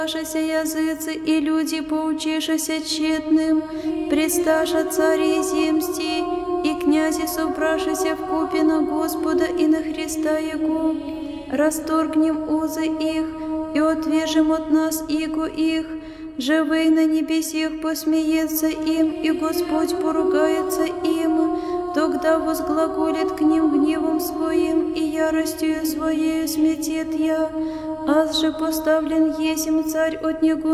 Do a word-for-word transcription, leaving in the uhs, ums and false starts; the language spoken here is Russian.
Предсташася языцы и люди, поучишася тщетным, предсташа цари земсти, и князи собрашися вкупе на Господа и на Христа Его, расторгнем узы их и отвяжем от нас иго их, живый на небесех посмеется им, и Господь поругается им, тогда возглаголит к ним гневом своим, и яростью своей сметет я, аз же поставлен есмь царь от него.